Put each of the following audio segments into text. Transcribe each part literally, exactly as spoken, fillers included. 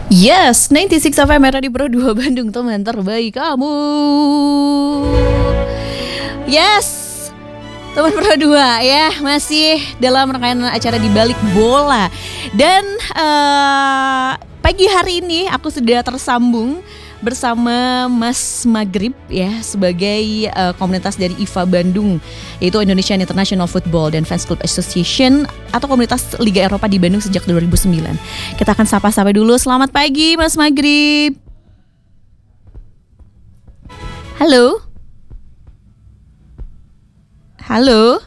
Yes, sembilan puluh enam F M Radio Pro dua Bandung, teman terbaik kamu. Yes, teman Pro dua ya, masih dalam rangkaian acara di balik bola. Dan uh, pagi hari ini aku sudah tersambung bersama Mas Maghrib ya, sebagai uh, komunitas dari I F A Bandung, yaitu Indonesian International Football dan Fans Club Association atau komunitas Liga Eropa di Bandung sejak dua ribu sembilan. Kita akan sapa-sapa dulu. Selamat pagi Mas Maghrib. Halo. Halo.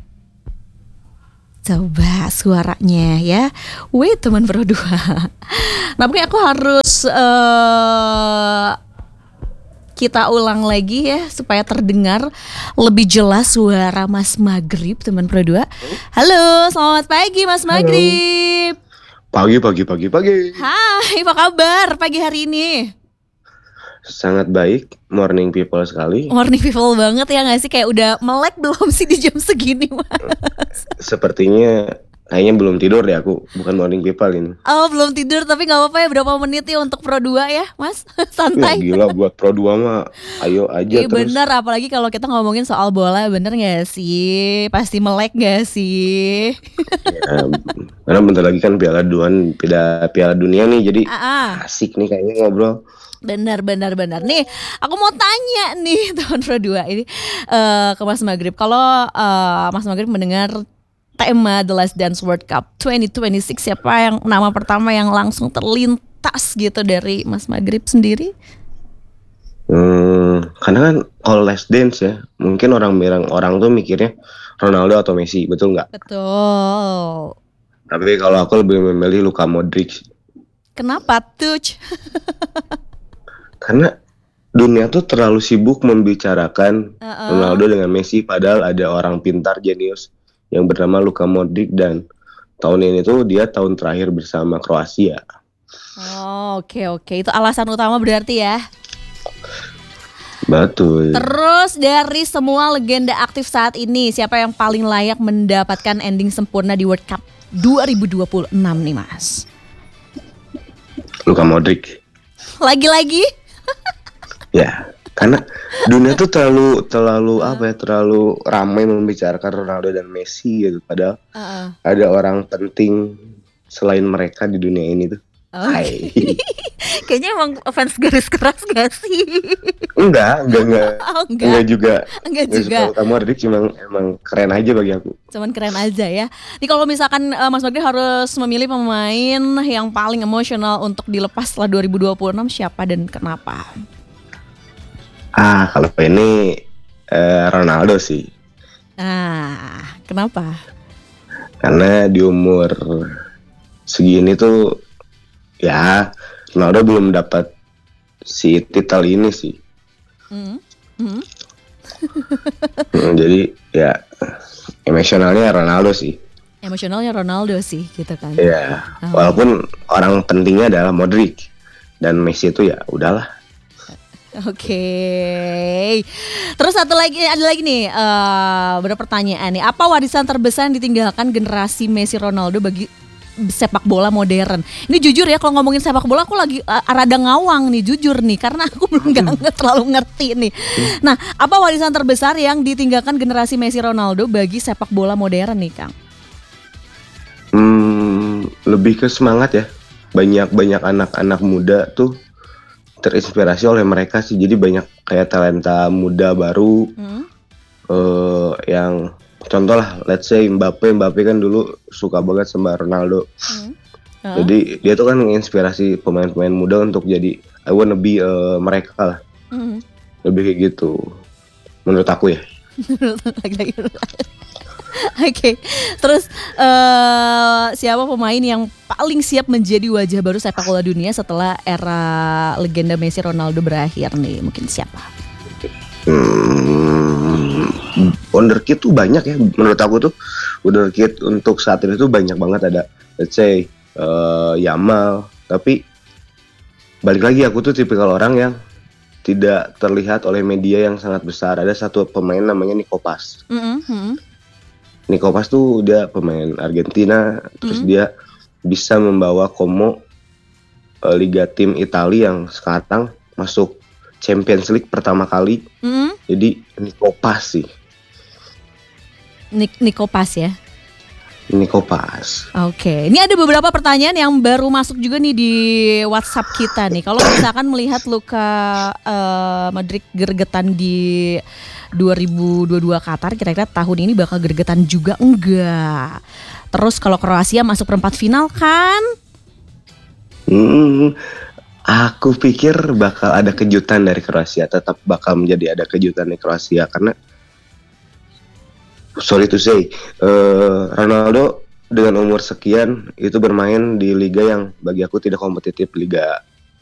Coba suaranya ya. Wait, teman Pro dua. Nampaknya aku harus uh, kita ulang lagi ya supaya terdengar lebih jelas suara Mas Maghrib, teman Pro dua. Halo, selamat pagi Mas Maghrib. Pagi, pagi, pagi, pagi. Hai, apa kabar pagi hari ini? Sangat baik, morning people sekali. Morning people banget ya gak sih? Kayak udah melek belum sih di jam segini Mas? Sepertinya kayaknya belum tidur deh aku, bukan morning people ini. Oh belum tidur, tapi gak apa-apa ya, berapa menit ya untuk Pro dua ya Mas? Santai. Ya, gila buat Pro dua mah ayo aja. Iya terus. bener, apalagi kalau kita ngomongin soal bola, bener gak sih? Pasti melek gak sih? Ya, karena bentar lagi kan Piala Duan, Piala, Piala Dunia nih, jadi Ah-ah. asik nih kayaknya ngobrol. Benar, benar, benar. Nih, aku mau tanya nih teman Pro dua ini uh, ke Mas Maghrib. Kalau uh, Mas Maghrib mendengar tema The Last Dance World Cup dua ribu dua puluh enam, siapa yang nama pertama yang langsung terlintas gitu dari Mas Maghrib sendiri? Hmm, karena kan All Last Dance ya, mungkin orang bilang orang tuh mikirnya Ronaldo atau Messi, betul nggak? Betul. Tapi kalau aku lebih memilih Luka Modric. Kenapa tuh? Karena dunia tuh terlalu sibuk membicarakan uh-uh. Ronaldo dengan Messi, padahal ada orang pintar jenius yang bernama Luka Modric, dan tahun ini tuh dia tahun terakhir bersama Kroasia. Oh, oke okay, oke, okay. Itu alasan utama berarti ya. Betul. Terus dari semua legenda aktif saat ini, siapa yang paling layak mendapatkan ending sempurna di World Cup dua ribu dua puluh enam nih Mas? Luka Modric. Lagi-lagi? Ya, karena dunia tuh terlalu terlalu uh. apa ya, terlalu ramai membicarakan Ronaldo dan Messi gitu, padahal uh-uh. ada orang penting selain mereka di dunia ini tuh. Okay. Hai. Kayaknya emang fans garis keras gak sih? Enggak, enggak, enggak. Oh, enggak. Enggak juga. Enggak juga. Luka Modric emang emang keren aja bagi aku. Cuman keren aja ya. Nih kalau misalkan uh, Mas Maghrib harus memilih pemain yang paling emosional untuk dilepas setelah dua ribu dua puluh enam, siapa dan kenapa? Ah, kalau ini eh, Ronaldo sih. Ah, kenapa? Karena di umur segini tuh ya Ronaldo belum dapat si titel ini sih. Mm. Mm. hmm, jadi ya emosionalnya Ronaldo sih. Emosionalnya Ronaldo sih gitu kan. Iya. Oh. Walaupun orang pentingnya adalah Modric dan Messi itu ya udahlah. Oke, okay. Terus satu lagi, ada lagi nih uh, beberapa pertanyaan nih. Apa warisan terbesar yang ditinggalkan generasi Messi Ronaldo bagi sepak bola modern? Ini jujur ya, kalau ngomongin sepak bola aku lagi uh, rada ngawang nih, jujur nih, karena aku belum nggak terlalu ngerti nih. Nah, apa warisan terbesar yang ditinggalkan generasi Messi Ronaldo bagi sepak bola modern nih, Kang? Hmm, lebih ke semangat ya. Banyak-banyak anak-anak muda tuh terinspirasi oleh mereka sih, jadi banyak kayak talenta muda baru hmm. uh, yang contoh lah, let's say Mbappe, Mbappe kan dulu suka banget sama Ronaldo, hmm. uh. jadi dia tuh kan menginspirasi pemain-pemain muda untuk jadi I wanna be uh, mereka lah, hmm. lebih kayak gitu, menurut aku ya. Oke, okay. Terus uh, siapa pemain yang paling siap menjadi wajah baru sepak bola dunia setelah era legenda Messi Ronaldo berakhir nih? Mungkin siapa? Hmm, wonderkid tuh banyak ya, menurut aku tuh wonderkid untuk saat ini tuh banyak banget, ada let's say uh, Yamal, tapi balik lagi aku tuh tipikal orang yang tidak terlihat oleh media yang sangat besar. Ada satu pemain namanya Nico Paz. Mm-hmm. Nico Paz tuh dia pemain Argentina, terus mm. dia bisa membawa Como uh, liga tim Italia yang sekarang masuk Champions League pertama kali. Mm. Jadi Nico Paz sih. Nik Nico Paz ya. Nico Paz. Oke, ini ada beberapa pertanyaan yang baru masuk juga nih di WhatsApp kita nih. Kalau misalkan melihat Luka uh, Modric gergetan di dua ribu dua puluh dua Qatar, kira-kira tahun ini bakal gergetan juga enggak? Terus kalau Kroasia masuk perempat final kan? Hmm, aku pikir bakal ada kejutan dari Kroasia. Tetap bakal menjadi ada kejutan dari Kroasia karena sorry to say, uh, Ronaldo dengan umur sekian itu bermain di liga yang bagi aku tidak kompetitif, liga